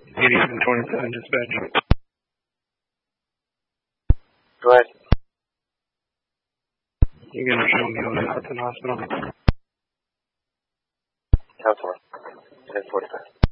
8727 dispatch. Go ahead. You can show me on the Hudson Hospital. Count 1045.